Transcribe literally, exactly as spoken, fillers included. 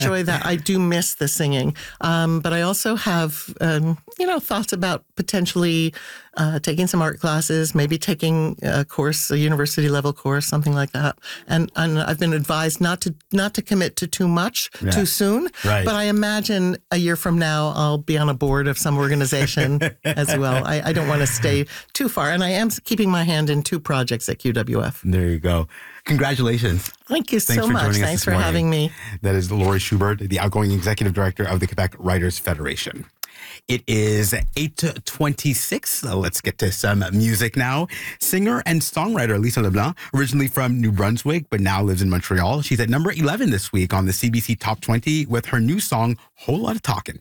enjoy that. I do miss the singing. Um, but I also have, um, you know, thoughts about potentially uh, taking some art classes, maybe taking a course, a university level course, something like that. And, and I've been advised not to not to commit to too much yeah. too soon. Right. But I imagine a year from now, I'll be on a board of some organization as well. I, I don't want to stay too far. And I am keeping my hand in two projects at Q W F. There you go. Congratulations. Thank you Thanks so for much. joining us Thanks this for morning. having me. That is Laurie Schubert, the outgoing executive director of the Quebec Writers Federation. It is eight twenty-six. So let's get to some music now. Singer and songwriter Lisa LeBlanc, originally from New Brunswick, but now lives in Montreal. She's at number eleven this week on the C B C Top twenty with her new song, Whole Lotta Talkin'.